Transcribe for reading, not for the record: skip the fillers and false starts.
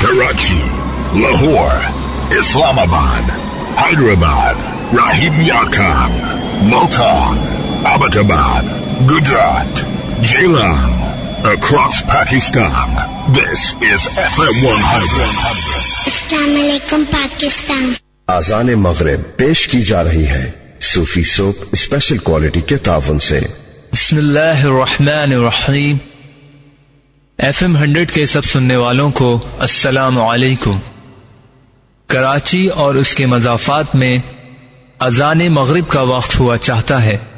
Karachi, Lahore, Islamabad, Hyderabad, Rahim Yarkhan, Multan, Abbottabad, Gujarat, Jailan, across Pakistan. This is FM 100. Assalamualaikum Pakistan. आज़ान मगरिब पेश की जा रही है सूफी सोप स्पेशल क्वालिटी के तावन से। बिस्मिल्लाहिर्रहमानिर्रहीम। FM 100 के सब सुनने वालों को अस्सलाम वालेकुम। कराची और उसके मज़ाफ़ात में अज़ान मगरिब का वक्त हुआ चाहता है।